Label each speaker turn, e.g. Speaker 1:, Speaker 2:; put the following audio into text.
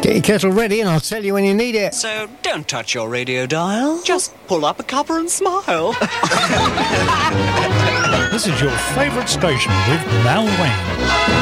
Speaker 1: Get your kettle ready and I'll tell you when you need it.
Speaker 2: So don't touch your radio dial. Just pull up a cuppa and smile.
Speaker 3: This is your favourite station with Mal Wayne.